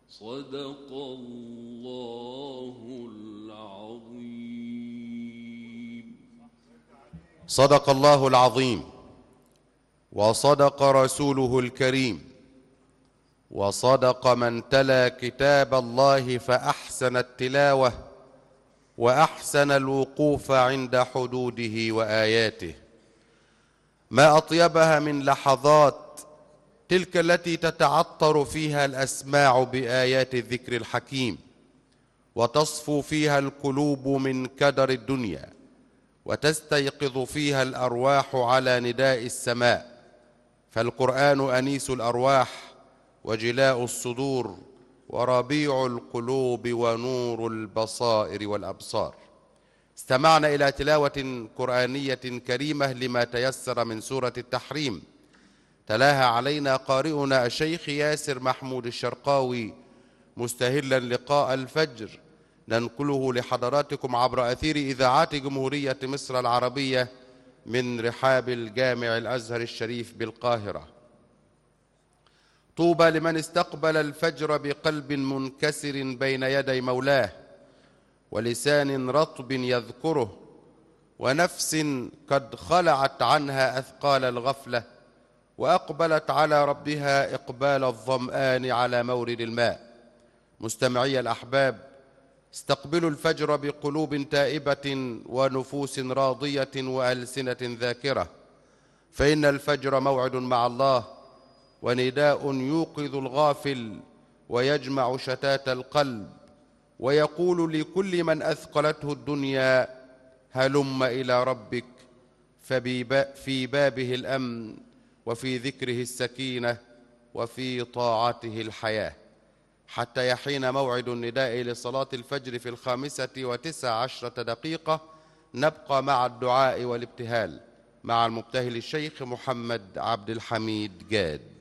صدق الله العظيم. صدق الله العظيم، وصدق رسوله الكريم، وصدق من تلا كتاب الله فأحسن التلاوة وأحسن الوقوف عند حدوده وآياته. ما أطيبها من لحظات تلك التي تتعطر فيها الأسماع بآيات الذكر الحكيم، وتصفو فيها القلوب من كدر الدنيا، وتستيقظ فيها الأرواح على نداء السماء. فالقرآن أنيس الأرواح وجلاء الصدور وربيع القلوب ونور البصائر والأبصار. استمعنا إلى تلاوة قرآنية كريمة لما تيسر من سورة التحريم، تلاها علينا قارئنا الشيخ ياسر محمود الشرقاوي مستهلا لقاء الفجر، ننقله لحضراتكم عبر أثير إذاعات جمهورية مصر العربية من رحاب الجامع الأزهر الشريف بالقاهرة. طوبى لمن استقبل الفجر بقلب منكسر بين يدي مولاه، ولسان رطب يذكره، ونفس قد خلعت عنها أثقال الغفلة، وأقبلت على ربها إقبال الظمآن على مورد الماء. مستمعي الأحباب، استقبلوا الفجر بقلوب تائبة ونفوس راضية وألسنة ذاكرة، فإن الفجر موعد مع الله، ونداء يوقظ الغافل ويجمع شتات القلب، ويقول لكل من أثقلته الدنيا هلم إلى ربك، في بابه الأمن، وفي ذكره السكينة، وفي طاعته الحياة، حتى يحين موعد النداء لصلاة الفجر في 15:19 نبقى مع الدعاء والابتهال مع المبتهل الشيخ محمد عبد الحميد جاد.